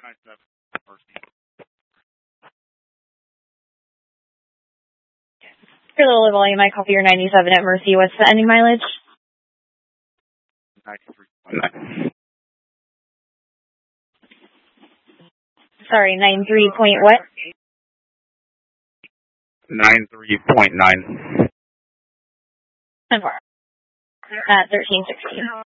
For the low volume, I copy your 97 at Mercy. What's the ending mileage? 93.9. Sorry, 93 point what? 93.9. And far. At 1316.